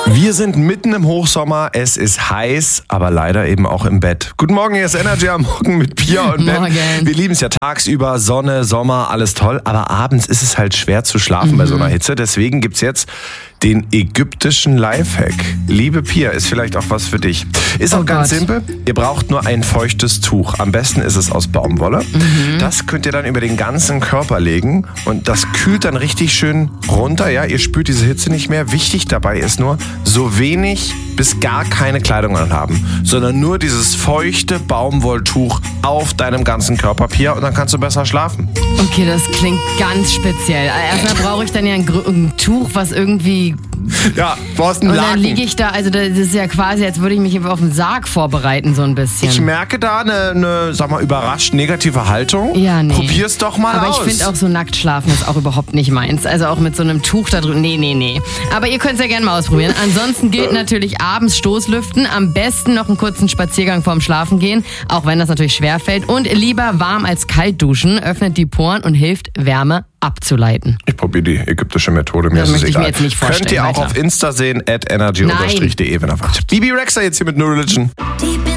Wir sind mitten im Hochsommer, es ist heiß, aber leider eben auch im Bett. Guten Morgen, hier ist Energy am Morgen mit Pia und Ben. Wir lieben es ja tagsüber, Sonne, Sommer, alles toll, aber abends ist es halt schwer zu schlafen bei so einer Hitze. Deswegen gibt's jetzt den ägyptischen Lifehack. Liebe Pia, ist vielleicht auch was für dich. Ist auch ganz simpel. Ihr braucht nur ein feuchtes Tuch. Am besten ist es aus Baumwolle. Das könnt ihr dann über den ganzen Körper legen und das kühlt dann richtig schön runter. Ja, ihr spürt diese Hitze nicht mehr. Wichtig dabei ist nur, so wenig bis gar keine Kleidung anhaben, sondern nur dieses feuchte Baumwolltuch auf deinem ganzen Körper, Pia, und dann kannst du besser schlafen. Okay, das klingt ganz speziell. Erstmal brauche ich dann ja ein Tuch, was irgendwie... Ja, brauchst einen Laken. Und dann liege ich da, also das ist ja quasi, als würde ich mich auf den Sarg vorbereiten, so ein bisschen. Ich merke da eine sag mal, überrascht negative Haltung. Ja, nee. Probier's doch mal aus. Aber ich finde auch so nackt schlafen ist auch überhaupt nicht meins. Also auch mit so einem Tuch da drüben, nee. Aber ihr könnt es ja gerne mal ausprobieren. Ansonsten gilt natürlich abends Stoßlüften. Am besten noch einen kurzen Spaziergang vorm Schlafen gehen, auch wenn das natürlich schwerfällt. Und lieber warm als kalt duschen, öffnet die Poren und hilft, Wärme abzuleiten. Ich probiere die ägyptische Methode, mir das ist es möchte egal. Ich mir jetzt nicht vorstellen. Könnt ihr auch auf Insta sehen, @energy_de, wenn ihr wollt. Bibi Rexha jetzt hier mit No Religion.